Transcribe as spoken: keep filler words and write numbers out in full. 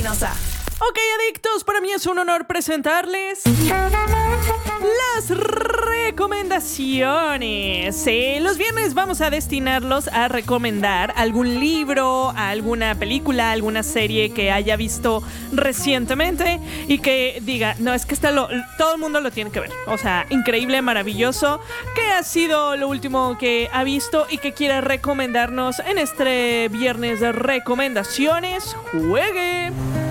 Espinosa. Ok, adictos, para mí es un honor presentarles las recomendaciones. Sí, los viernes vamos a destinarlos a recomendar algún libro, alguna película, alguna serie que haya visto recientemente y que diga, no, es que está lo, todo el mundo lo tiene que ver. O sea, increíble, maravilloso, que ha sido lo último que ha visto y que quiera recomendarnos en este viernes de recomendaciones. ¡Juegue!